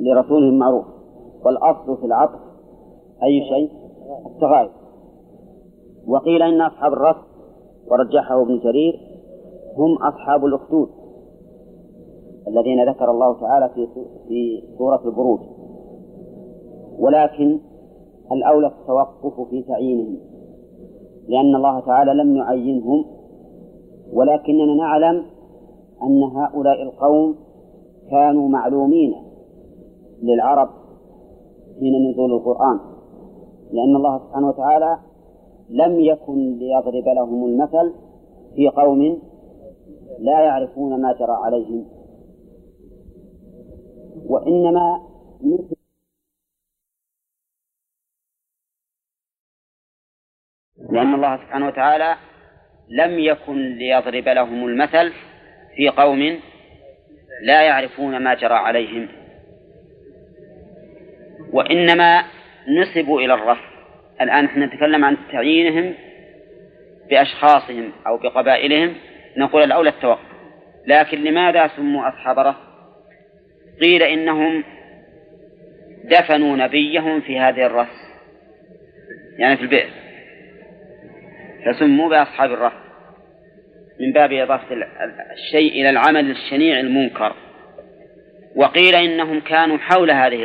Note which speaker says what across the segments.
Speaker 1: لرسولهم معروف، والأصل في العطف أي شيء التغاير. وقيل إن أصحاب الرس ورجحه ابن جرير هم أصحاب الأخدود الذين ذكر الله تعالى في سورة البروج، ولكن الأولى التوقف في تعيينهم لأن الله تعالى لم يعينهم، ولكننا نعلم أن هؤلاء القوم كانوا معلومين للعرب حين نزول القرآن، لأن الله سبحانه وتعالى لم يكن ليضرب لهم المثل في قوم لا يعرفون ما جرى عليهم، وإنما لأن الله سبحانه وتعالى لم يكن ليضرب لهم المثل في قوم لا يعرفون ما جرى عليهم، وإنما نسبوا إلى الرفض. الآن نحن نتكلم عن تعيينهم بأشخاصهم أو بقبائلهم، نقول الأولى التوقف. لكن لماذا سموا أصحاب رفض؟ قيل إنهم دفنوا نبيهم في هذه الرس، يعني في البئر، فسموا بأصحاب الرفض من باب إضافة الشيء إلى العمل الشنيع المنكر. وقيل إنهم كانوا حول هذه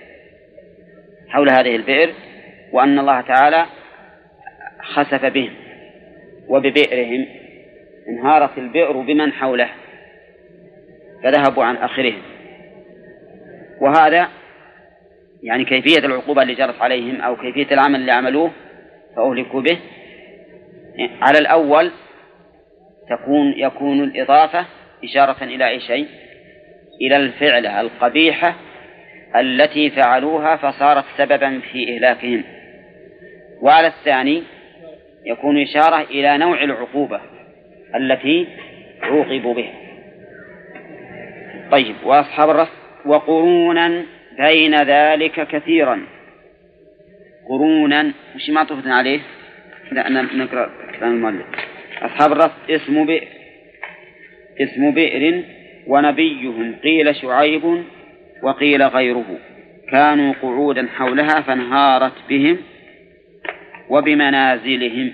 Speaker 1: البئر وأن الله تعالى خسف بهم وببئرهم، انهارت البئر بمن حوله فذهبوا عن آخرهم. وهذا يعني كيفية العقوبة اللي جرت عليهم أو كيفية العمل اللي عملوه فأهلكوا به. على الأول يكون الإضافة إشارة إلى أي شيء؟ إلى الفعلة القبيحة التي فعلوها فصارت سببا في إهلاكهم. وعلى الثاني يكون إشارة إلى نوع العقوبة التي عوقبوا بها. طيب، وأصحاب الرس وقرونا بين ذلك كثيرا. قرونا وش معطوفة عليه؟ لا، نقرأ كلام المؤلف. أصحاب الرس اسم بئر ونبيهم قيل شعيب وقيل غيره، كانوا قعودا حولها فانهارت بهم وبمنازلهم.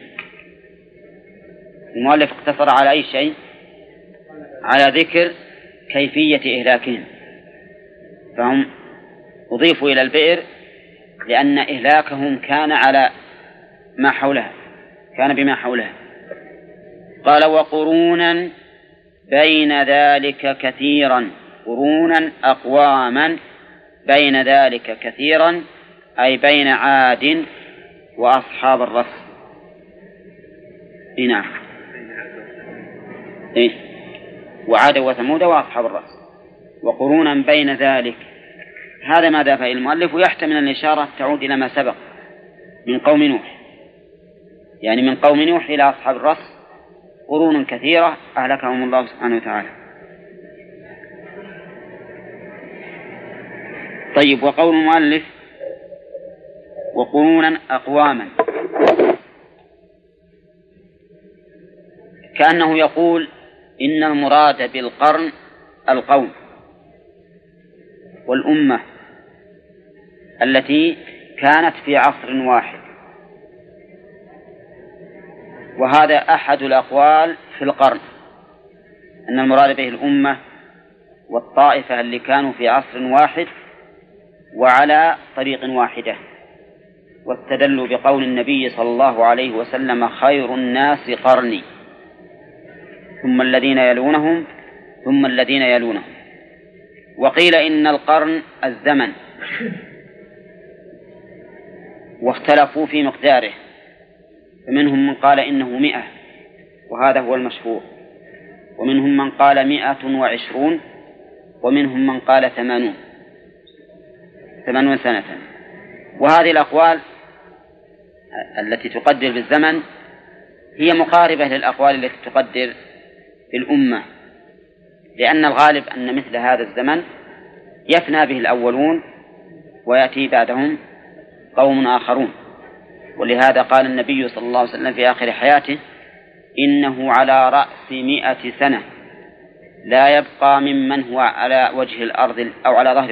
Speaker 1: المؤلف اقتصر على أي شيء؟ على ذكر كيفية إهلاكهم، فهم أضيفوا إلى البئر لأن إهلاكهم كان على ما حولها، كان بما حولها. قال وقرونا بين ذلك كثيرا، قرونا أقواما بين ذلك كثيرا أي بين عاد وأصحاب الرس. نعم، وعاد وثمود وأصحاب الرس. وقرونا بين ذلك، هذا ما دافع المؤلف، ويحتمل الإشارة تعود إلى ما سبق من قوم نوح، يعني من قوم نوح إلى أصحاب الرس قرون كثيرة أهلكهم الله سبحانه وتعالى. طيب، وقول المؤلف وقرونا أقواما، كأنه يقول إن المراد بالقرن القوم والأمة التي كانت في عصر واحد، وهذا أحد الأقوال في القرن، أن المراد به الأمة والطائفة اللي كانوا في عصر واحد وعلى طريق واحدة. واستدلوا بقول النبي صلى الله عليه وسلم خير الناس قرني ثم الذين يلونهم ثم الذين يلونهم. وقيل إن القرن الزمن، واختلفوا في مقداره، فمنهم من قال إنه 100 وهذا هو المشهور، ومنهم من قال 120، ومنهم من قال 80 سنة. وهذه الأقوال التي تقدر بالزمن هي مقاربة للأقوال التي تقدر بالأمة، لأن الغالب أن مثل هذا الزمن يفنى به الأولون ويأتي بعدهم قوم آخرون. ولهذا قال النبي صلى الله عليه وسلم في آخر حياته إنه على رأس 100 سنة لا يبقى ممن هو على وجه الأرض أو على ظهر